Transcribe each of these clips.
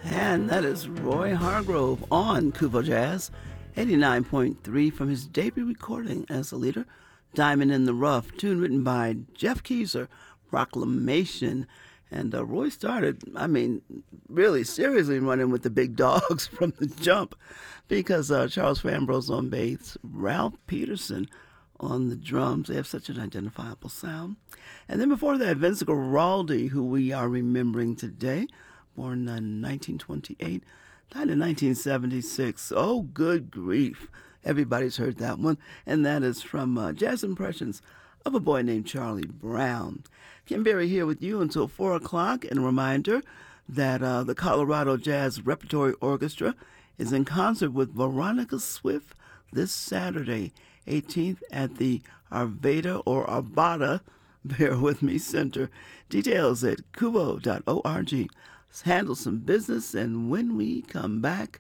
And that is Roy Hargrove on Kuvo Jazz, 89.3 from his debut recording as a leader, Diamond in the Rough, tune written by Jeff Keezer, Proclamation. And Roy started, really seriously running with the big dogs from the jump because Charles Fambro's on bass, Ralph Peterson on the drums. They have such an identifiable sound. And then before that, Vince Guaraldi, who we are remembering today, born in 1928, died in 1976. Oh, good grief. Everybody's heard that one. And that is from Jazz Impressions of a Boy Named Charlie Brown. Kim Berry here with you until 4 o'clock. And a reminder that the Colorado Jazz Repertory Orchestra is in concert with Veronica Swift this Saturday, 18th at the Arvada or Arvada, bear with me, Center. Details at kuvo.org. Let's handle some business, and when we come back,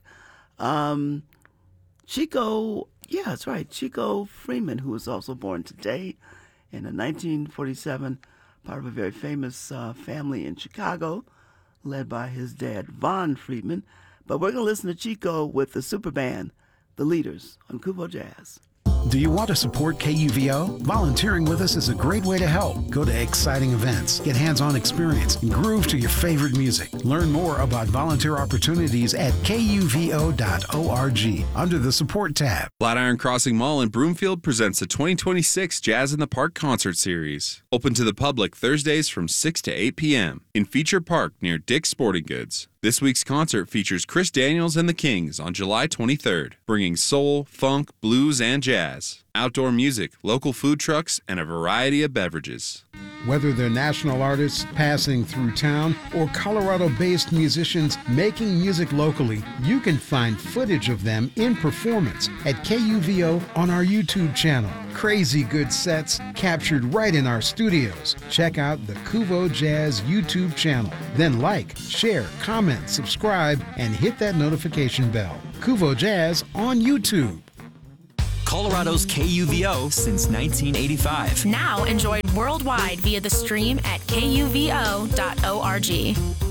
Chico, yeah, that's right, Chico Freeman, who was also born today in 1947, part of a very famous family in Chicago, led by his dad, Von Freeman. But we're going to listen to Chico with the super band, The Leaders, on Kuvo Jazz. Do you want to support KUVO? Volunteering with us is a great way to help. Go to exciting events, get hands-on experience, and groove to your favorite music. Learn more about volunteer opportunities at kuvo.org under the Support tab. Flatiron Crossing Mall in Broomfield presents the 2026 Jazz in the Park Concert Series. Open to the public Thursdays from 6 to 8 p.m. in Feature Park near Dick's Sporting Goods. This week's concert features Chris Daniels and the Kings on July 23rd, bringing soul, funk, blues, and jazz, outdoor music, local food trucks, and a variety of beverages. Whether they're national artists passing through town or Colorado-based musicians making music locally, you can find footage of them in performance at KUVO on our YouTube channel. Crazy good sets captured right in our studios. Check out the Kuvo Jazz YouTube channel. Then like, share, comment, subscribe, and hit that notification bell. Kuvo Jazz on YouTube. Colorado's KUVO since 1985. Now enjoyed worldwide via the stream at kuvo.org.